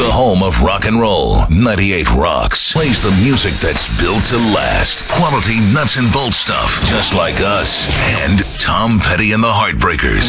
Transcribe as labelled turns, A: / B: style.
A: home of rock and roll. 98 Rocks plays the music that's built to last. Quality nuts and bolts stuff, just like us. And Tom Petty and the Heartbreakers.